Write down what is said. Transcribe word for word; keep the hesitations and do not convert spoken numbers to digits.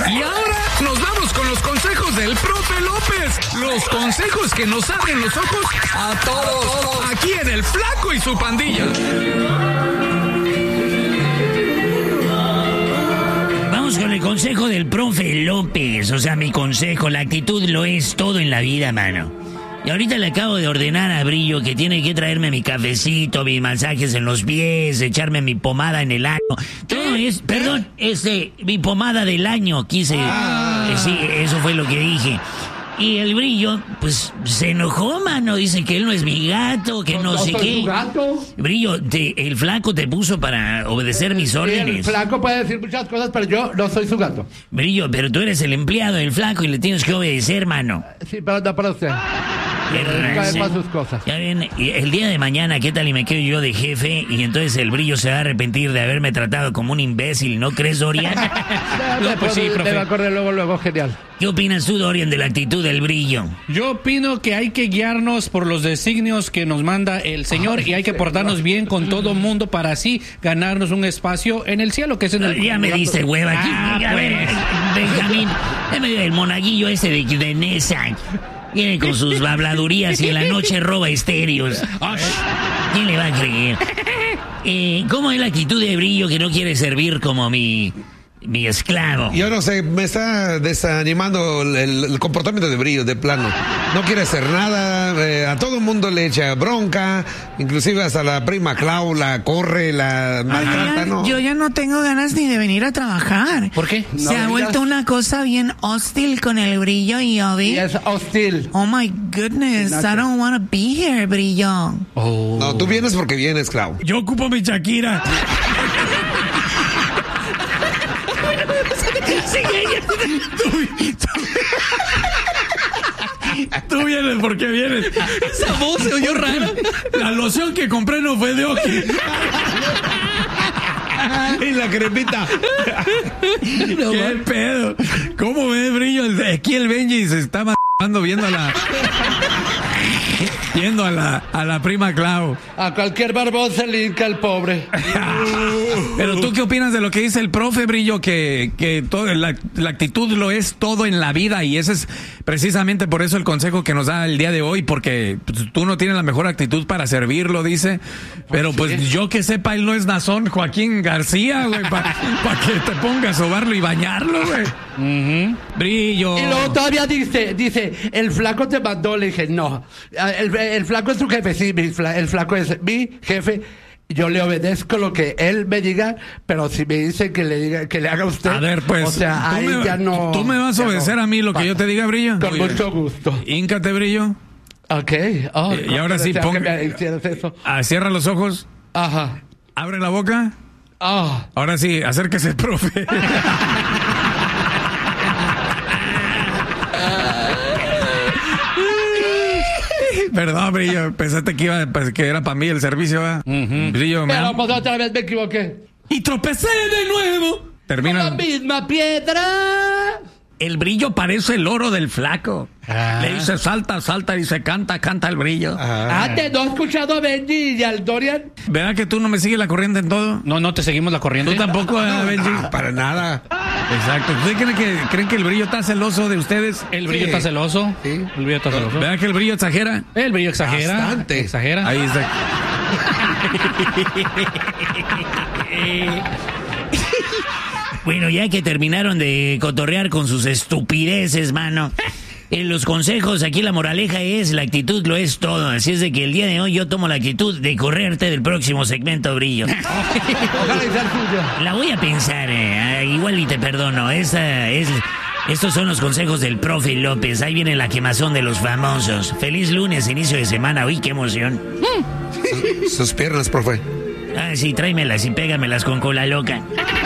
Y ahora nos vamos con los consejos del profe López. Los consejos que nos abren los ojos a todos. Aquí en El Flaco y su pandilla. Vamos con el consejo del profe López. O sea, mi consejo, la actitud lo es todo en la vida, mano. Y ahorita le acabo de ordenar a Brillo que tiene que traerme mi cafecito, mis masajes en los pies, echarme mi pomada en el año. Todo es, perdón, este, mi pomada del año, quise. Ah. Eh, sí, eso fue lo que dije. Y el Brillo, pues, se enojó, mano. Dice que él no es mi gato, que no, no sé qué. ¿Tu gato? Brillo, te, el Flaco te puso para obedecer mis órdenes. El Flaco puede decir muchas cosas, pero yo no soy su gato. Brillo, pero tú eres el empleado del Flaco y le tienes que obedecer, mano. Sí, pero no para usted. Para sus cosas. Ya ven, el día de mañana, ¿qué tal y me quedo yo de jefe? Y entonces el Brillo se va a arrepentir de haberme tratado como un imbécil, ¿no crees, Dorian? No, pues sí, profe. Me acordé luego, luego, genial. ¿Qué opinas tú, Dorian, de la actitud del Brillo? Yo opino que hay que guiarnos por los designios que nos manda el Señor y hay que portarnos bien con todo el mundo para así ganarnos un espacio en el cielo, que es en el... Ya me diste hueva aquí. Ah, a ver, pues. Benjamín, el monaguillo ese de, de Nesa. Viene con sus habladurías y en la noche roba estéreos. ¿Quién le va a creer? Eh, ¿Cómo es la actitud de Brillo que no quiere servir como mi... mi esclavo? Yo no sé, me está desanimando el, el comportamiento de Brillo, de plano. No quiere hacer nada, eh, a todo el mundo le echa bronca, inclusive hasta la prima Clau la corre, la maltrata, ¿no? Yo ya no tengo ganas ni de venir a trabajar. ¿Por qué? Se no, ha vuelto una cosa bien hostil con el Brillo y Obi. Y es hostil. Oh my goodness, I don't want to be here, Brillo. Oh. No, tú vienes porque vienes, Clau. Yo ocupo mi Shakira. Tú vienes porque vienes. Esa voz se oyó rara. La loción que compré no fue de Oki. Y la crepita. No, ¿qué man. pedo? ¿Cómo ves, Brillo? Aquí el Benji se está matando viendo a la... Yendo a la, a la prima Clau. A cualquier barbón se le hinca el pobre. Pero tú, ¿qué opinas de lo que dice el profe, Brillo? Que, que todo, la, la actitud lo es todo en la vida, y ese es precisamente por eso el consejo que nos da el día de hoy, porque pues, tú no tienes la mejor actitud para servirlo, dice. Pero pues ¿sí? Yo que sepa, él no es Nazón Joaquín García, güey, para pa que te ponga a sobarlo y bañarlo, güey. Uh-huh. Brillo. Y luego todavía dice, dice, el Flaco te mandó. Le dije, no, el, el Flaco es tu jefe, sí, mi fla, el Flaco es mi jefe. Yo le obedezco lo que él me diga, pero si me dice que le diga, que le haga usted, a ver, pues, o sea, ahí me, ya no. Tú me vas a obedecer no. a mí lo que yo te diga, Brillo. Con Muy mucho bien. gusto. Híncate, Brillo. Ok. Oh, y, y ahora sí, ponga. Ah, cierra los ojos. Ajá. Abre la boca. Oh. Ahora sí, acérquese, profe. Perdón, Brillo, pensaste que iba, pues, que era para mí el servicio, ¿verdad? Uh-huh. Brillo, me Pero pues otra vez me equivoqué. Y tropecé de nuevo. Termina. Con la misma piedra. El Brillo parece el oro del Flaco. Ah. Le dice salta, salta, y dice canta, canta el Brillo. Ah, ah ¿te no has escuchado a Benji y al Dorian? ¿Verdad que tú no me sigues la corriente en todo? No, no te seguimos la corriente. ¿Tú tampoco, no, Benji? No, para nada. Exacto. ¿Ustedes creen que, creen que el Brillo está celoso de ustedes? El Brillo sí. está celoso. Sí. El Brillo está celoso. ¿Verdad que el Brillo exagera? El Brillo exagera. Bastante. Exagera. Ahí está. Bueno, ya que terminaron de cotorrear con sus estupideces, mano. En los consejos, aquí la moraleja es, la actitud lo es todo. Así es de que el día de hoy yo tomo la actitud de correrte del próximo segmento, Brillo. La voy a pensar, eh, igual y te perdono. Esa es... Estos son los consejos del profe López. Ahí viene la quemazón de los famosos. Feliz lunes, inicio de semana. Uy, qué emoción. Sus piernas, profe. Ah, sí, tráemelas y pégamelas con cola loca.